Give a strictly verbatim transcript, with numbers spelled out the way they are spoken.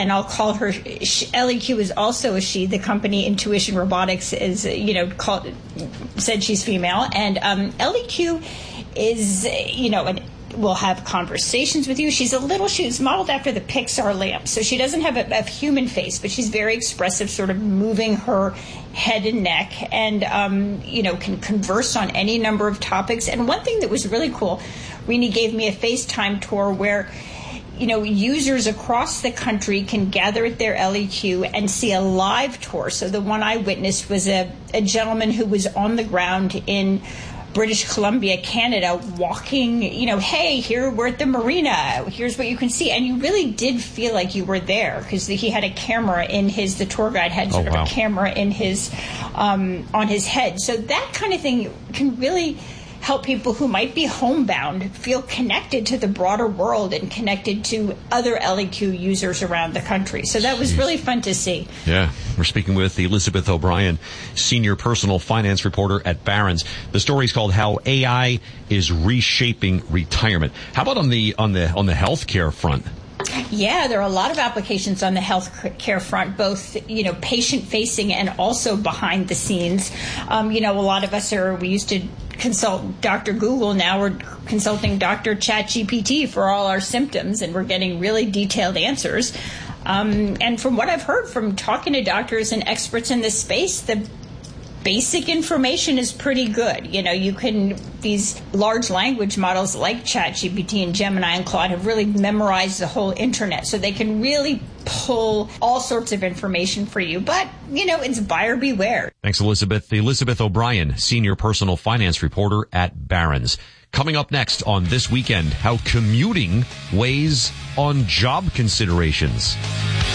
and I'll call her, L E Q is also a she. The company Intuition Robotics is, you know, called, said she's female. And um, L E Q is, you know, an will have conversations with you. She's a little, she's modeled after the Pixar lamp. So she doesn't have a, a human face, but she's very expressive, sort of moving her head and neck, and, um, you know, can converse on any number of topics. And one thing that was really cool, Rini gave me a FaceTime tour where, you know, users across the country can gather at their L E Q and see a live tour. So the one I witnessed was a, a gentleman who was on the ground in British Columbia, Canada, walking, you know, hey, here we're at the marina, here's what you can see. And you really did feel like you were there, because he had a camera in his, the tour guide had sort oh, wow. of a camera in his, um, on his head. So that kind of thing can really help people who might be homebound feel connected to the broader world and connected to other L E Q users around the country. So that was really fun to see. Yeah. We're speaking with Elizabeth O'Brien, senior personal finance reporter at Barron's. The story is called How A I is Reshaping Retirement. How about on the on the on the healthcare front? Yeah, there are a lot of applications on the health care front, both, you know, patient-facing and also behind the scenes. Um, you know, a lot of us are, we used to consult Doctor Google. Now we're consulting Doctor ChatGPT for all our symptoms, and we're getting really detailed answers. Um, and from what I've heard from talking to doctors and experts in this space, the basic information is pretty good. You know, you can, these large language models like ChatGPT and Gemini and Claude have really memorized the whole internet, so they can really pull all sorts of information for you. But, you know, it's buyer beware. Thanks, Elizabeth. Elizabeth O'Brien, senior personal finance reporter at Barron's. Coming up next on This Weekend, how commuting weighs on job considerations.